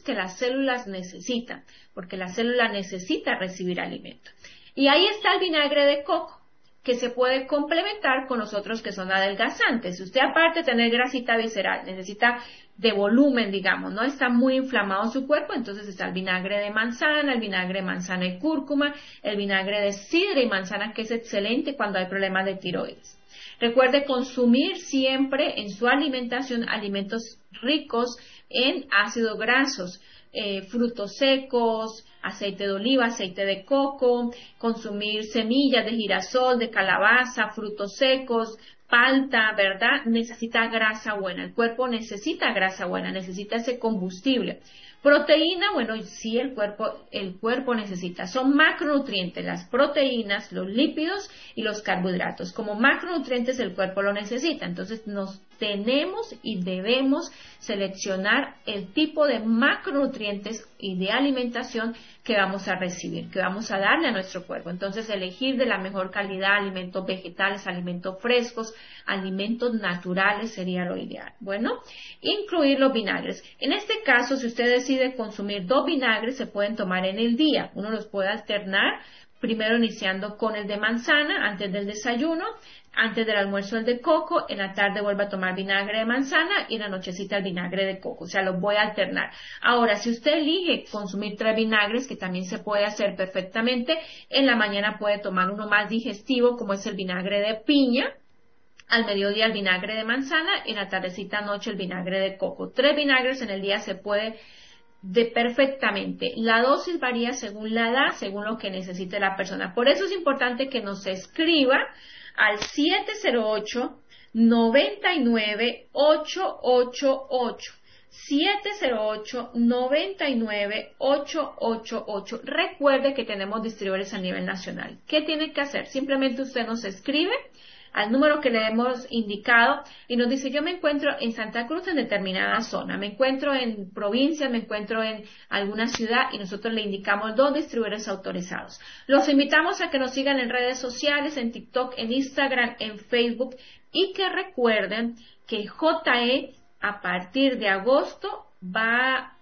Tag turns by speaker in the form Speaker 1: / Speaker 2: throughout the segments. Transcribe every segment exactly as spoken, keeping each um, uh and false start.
Speaker 1: que las células necesitan, porque la célula necesita recibir alimento. Y ahí está el vinagre de coco, que se puede complementar con los otros que son adelgazantes. Si usted, aparte de tener grasita visceral, necesita de volumen, digamos, no está muy inflamado su cuerpo, entonces está el vinagre de manzana, el vinagre de manzana y cúrcuma, el vinagre de sidra y manzana, que es excelente cuando hay problemas de tiroides. Recuerde consumir siempre en su alimentación alimentos ricos en ácidos grasos, eh, frutos secos, aceite de oliva, aceite de coco, consumir semillas de girasol, de calabaza, frutos secos, palta, ¿verdad? Necesita grasa buena, el cuerpo necesita grasa buena, necesita ese combustible. Proteína, bueno, sí, el cuerpo, el cuerpo necesita, son macronutrientes, las proteínas, los lípidos y los carbohidratos. Como macronutrientes el cuerpo lo necesita, entonces nos tenemos y debemos seleccionar el tipo de macronutrientes y de alimentación que vamos a recibir, que vamos a darle a nuestro cuerpo. Entonces, elegir de la mejor calidad, alimentos vegetales, alimentos frescos, alimentos naturales sería lo ideal. Bueno, incluir los vinagres. En este caso, si usted decide consumir dos vinagres, se pueden tomar en el día. Uno los puede alternar, primero iniciando con el de manzana antes del desayuno, antes del almuerzo el de coco, en la tarde vuelve a tomar vinagre de manzana y en la nochecita el vinagre de coco, o sea, los voy a alternar. Ahora, si usted elige consumir tres vinagres, que también se puede hacer perfectamente, en la mañana puede tomar uno más digestivo, como es el vinagre de piña, al mediodía el vinagre de manzana y en la tardecita noche el vinagre de coco. Tres vinagres en el día se puede de perfectamente. La dosis varía según la edad, según lo que necesite la persona. Por eso es importante que nos escriba al siete cero ocho, nueve nueve, ocho ocho ocho. siete cero ocho, nueve nueve, ocho ocho ocho. Recuerde que tenemos distribuidores a nivel nacional. ¿Qué tiene que hacer? Simplemente usted nos escribe al número que le hemos indicado y nos dice: yo me encuentro en Santa Cruz en determinada zona, me encuentro en provincia, me encuentro en alguna ciudad, y nosotros le indicamos dos distribuidores autorizados. Los invitamos a que nos sigan en redes sociales, en TikTok, en Instagram, en Facebook, y que recuerden que J E a partir de agosto va a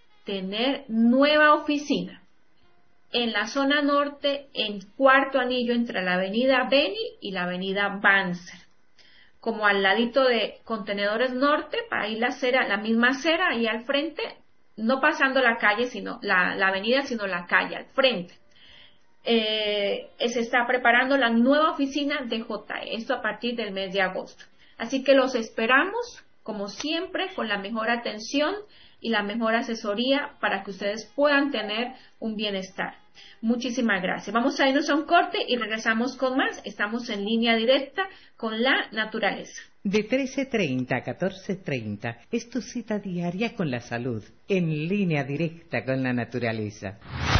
Speaker 1: tener nueva oficina en la zona norte, en Cuarto Anillo, entre la avenida Beni y la avenida Banzer, como al ladito de Contenedores Norte, para ir la acera, la misma acera ahí al frente, no pasando la calle, sino la, la avenida, sino la calle al frente. Eh, se está preparando la nueva oficina de J E, esto a partir del mes de agosto. Así que los esperamos, como siempre, con la mejor atención y la mejor asesoría para que ustedes puedan tener un bienestar. Muchísimas gracias. Vamos a irnos a un corte y regresamos con más. Estamos en línea directa con la naturaleza.
Speaker 2: De trece treinta a catorce treinta es tu cita diaria con la salud, en línea directa con la naturaleza.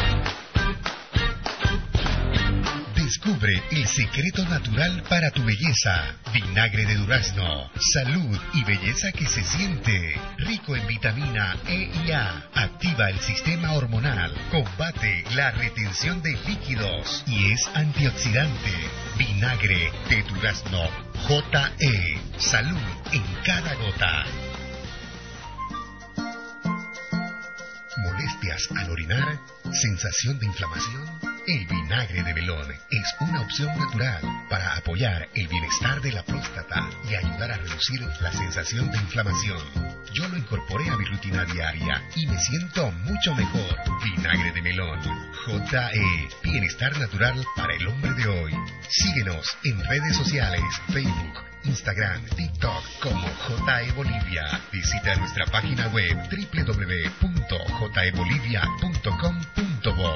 Speaker 3: Descubre el secreto natural para tu belleza. Vinagre de durazno. Salud y belleza que se siente. Rico en vitamina E y A. Activa el sistema hormonal. Combate la retención de líquidos. Y es antioxidante. Vinagre de durazno. J E. Salud en cada gota. ¿Molestias al orinar? ¿Sensación de inflamación? El vinagre de melón es una opción natural para apoyar el bienestar de la próstata y ayudar a reducir la sensación de inflamación. Yo lo incorporé a mi rutina diaria y me siento mucho mejor. Vinagre de melón. J E. Bienestar natural para el hombre de hoy. Síguenos en redes sociales, Facebook, Instagram, TikTok como J E Bolivia. Visita nuestra página web doble u doble u doble u punto j e bolivia punto com punto bo.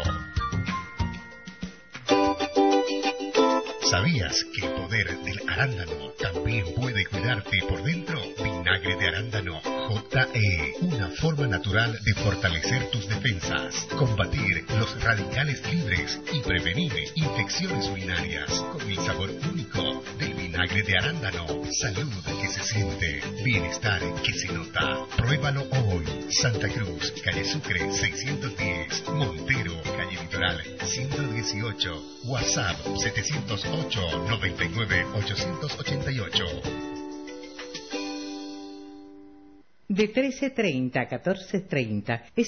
Speaker 3: ¿Sabías que el poder del arándano también puede cuidarte por dentro? Vinagre de arándano J E, una forma natural de fortalecer tus defensas, combatir los radicales libres y prevenir infecciones urinarias con el sabor único del vinagre de arándano. Salud que se siente, bienestar que se nota. Pruébalo hoy. Santa Cruz, calle Sucre seiscientos diez, Montero, calle Litoral ciento dieciocho, WhatsApp setecientos ocho, noventa y nueve, ochocientos ochenta y ocho.
Speaker 2: De trece treinta a catorce treinta es